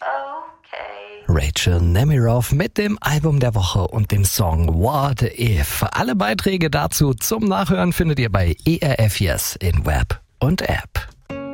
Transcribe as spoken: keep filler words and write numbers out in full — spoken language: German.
Okay. Rachel Nemiroff mit dem Album der Woche und dem Song What If. Alle Beiträge dazu zum Nachhören findet ihr bei E R F Yes in Web und App.